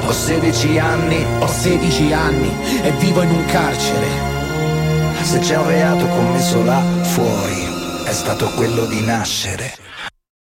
Ho 16 anni, Ho 16 anni e vivo in un carcere. se c'è un reato commesso là fuori, è stato quello di nascere.